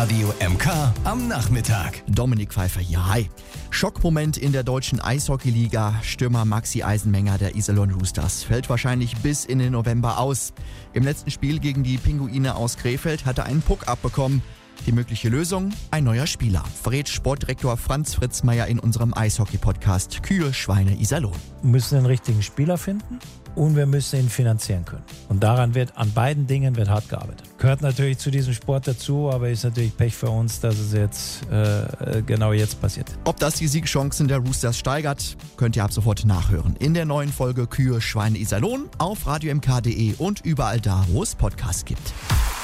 Radio MK am Nachmittag. Dominik Pfeiffer hier, hi. Schockmoment in der deutschen Eishockeyliga. Stürmer Maxi Eisenmenger der Iserlohn Roosters fällt wahrscheinlich bis in den November aus. Im letzten Spiel gegen die Pinguine aus Krefeld hat er einen Puck abbekommen. Die mögliche Lösung? Ein neuer Spieler. Verrät Sportdirektor Franz Fritzmeier in unserem Eishockey-Podcast Kühe, Schweine, Iserlohn. Wir müssen den richtigen Spieler finden und wir müssen ihn finanzieren können. Und an beiden Dingen wird hart gearbeitet. Gehört natürlich zu diesem Sport dazu, aber ist natürlich Pech für uns, dass es jetzt genau jetzt passiert. Ob das die Siegchancen der Roosters steigert, könnt ihr ab sofort nachhören. In der neuen Folge Kühe, Schweine, Iserlohn auf radiomk.de und überall da, wo es Podcasts gibt.